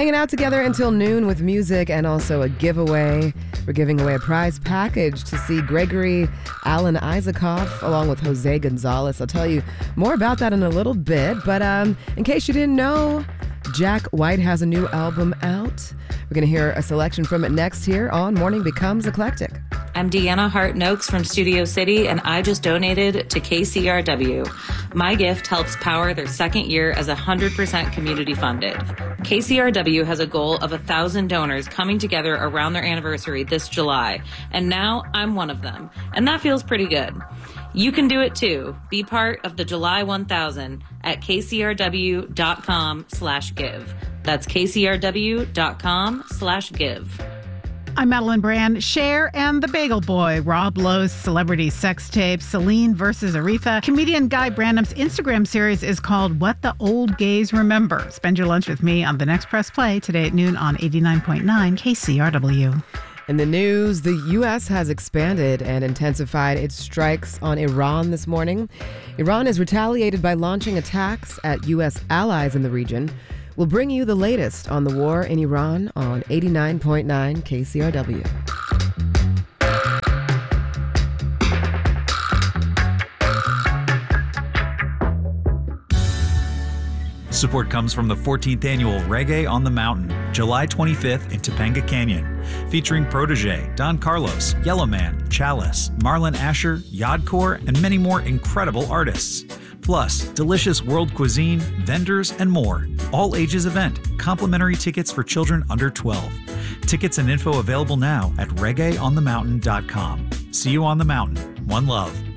Hanging out together until noon with music and also a giveaway. We're giving away a prize package to see Gregory Alan Isaacoff along with Jose Gonzalez. I'll tell you more about that in a little bit. But in case you didn't know, Jack White has a new album out. We're going to hear a selection from it next here on Morning Becomes Eclectic. I'm Deanna Hart-Noakes from Studio City, and I just donated to KCRW. My gift helps power their second year as 100% community funded. KCRW has a goal of 1,000 donors coming together around their anniversary this July, and now I'm one of them, and that feels pretty good. You can do it too. Be part of the July 1000 at kcrw.com/give. That's kcrw.com/give. I'm Madeline Brand. Cher and the Bagel Boy, Rob Lowe's celebrity sex tape, Celine versus Aretha. Comedian Guy Branum's Instagram series is called What the Old Gays Remember. Spend your lunch with me on the next Press Play today at noon on 89.9 KCRW. In the news, the U.S. has expanded and intensified its strikes on Iran this morning. Iran has retaliated by launching attacks at U.S. allies in the region. We'll bring you the latest on the war in Iran on 89.9 KCRW. Support comes from the 14th annual Reggae on the Mountain, July 25th in Topanga Canyon, featuring Protege, Don Carlos, Yellowman, Chalice, Marlon Asher, Yodcore, and many more incredible artists. Plus, delicious world cuisine, vendors, and more. All ages event. Complimentary tickets for children under 12. Tickets and info available now at reggaeonthemountain.com. See you on the mountain. One love.